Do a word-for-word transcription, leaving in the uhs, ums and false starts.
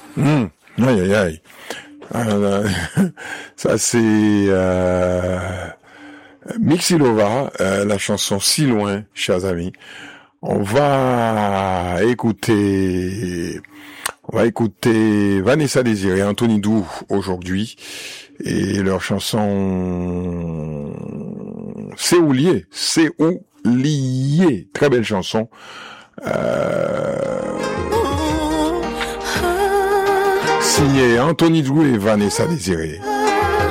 Mmh. Aïe, aïe, aïe. Euh, ça, c'est euh, Mixilova, euh, la chanson Si Loin, chers amis. On va écouter... On va écouter Vanessa Désiré et Anthony Dou aujourd'hui et leur chanson C'est où lié, c'est où lié, très belle chanson. Euh... Signé Anthony Dou et Vanessa Désiré.